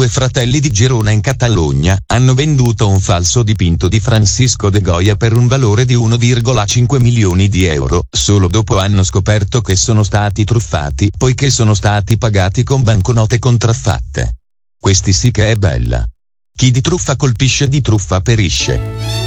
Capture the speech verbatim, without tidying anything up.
fratelli di Girona in Catalogna hanno venduto un falso dipinto di Francisco de Goya per un valore di uno virgola cinque milioni di euro, solo dopo hanno scoperto che sono stati truffati poiché sono stati pagati con banconote contraffatte. Questi sì che è bella. Chi di truffa colpisce di truffa perisce.